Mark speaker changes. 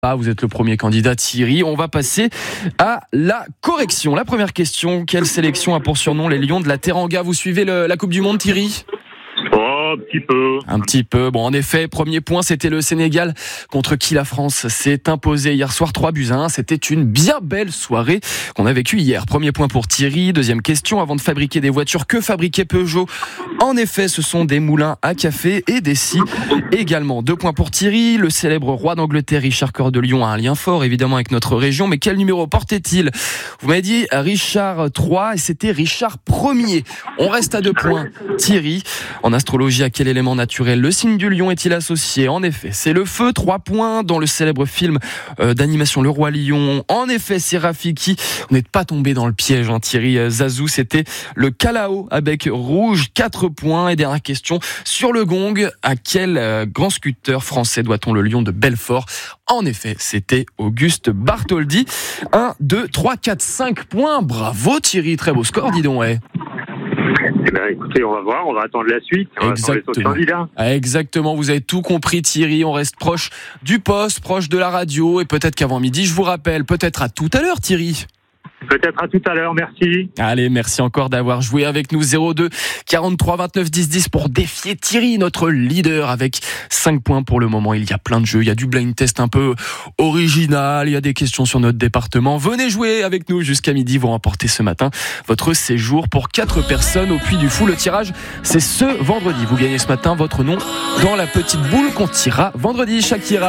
Speaker 1: Ah, vous êtes le premier candidat, Thierry. On va passer à la correction. La première question, quelle sélection a pour surnom les Lions de la Teranga? Vous suivez la Coupe du Monde, Thierry?
Speaker 2: Oh, un petit peu.
Speaker 1: Bon, en effet, premier point, c'était le Sénégal contre qui la France s'est imposée hier soir 3-1. C'était une bien belle soirée qu'on a vécue hier. Premier point pour Thierry. Deuxième question, avant de fabriquer des voitures, que fabriquait Peugeot? En effet, ce sont des moulins à café et des scies également. 2 points pour Thierry. Le célèbre roi d'Angleterre, Richard Cœur de Lion, a un lien fort évidemment avec notre région. Mais quel numéro portait-il? Vous m'avez dit Richard III et c'était Richard Ier. On reste à 2 points. Thierry, en astrologie, à quel élément naturel le signe du lion est-il associé? En effet, c'est le feu. 3 points dans le célèbre film d'animation Le Roi Lion. En effet, c'est Rafiki. On n'est pas tombé dans le piège, Thierry Zazou. C'était le Calao à bec rouge. 4 points. Et dernière question sur le gong. À quel grand sculpteur français doit-on le lion de Belfort? En effet, c'était Auguste Bartholdi. 1, 2, 3, 4, 5 points. Bravo Thierry, très beau score, dis donc. Ouais.
Speaker 2: Eh bien, écoutez, on va voir, on va attendre la suite.
Speaker 1: Exactement, vous avez tout compris Thierry, on reste proche du poste, proche de la radio et peut-être qu'avant midi, je vous rappelle, peut-être à tout à l'heure Thierry.
Speaker 2: Peut-être à tout à l'heure, merci.
Speaker 1: Allez, merci encore d'avoir joué avec nous. 02 43 29 10 10 pour défier Thierry, notre leader, avec 5 points pour le moment. Il y a plein de jeux, il y a du blind test un peu original, il y a des questions sur notre département. Venez jouer avec nous jusqu'à midi, vous remportez ce matin votre séjour pour 4 personnes au Puy du Fou. Le tirage, c'est ce vendredi. Vous gagnez ce matin votre nom dans la petite boule qu'on tirera vendredi. Shakira.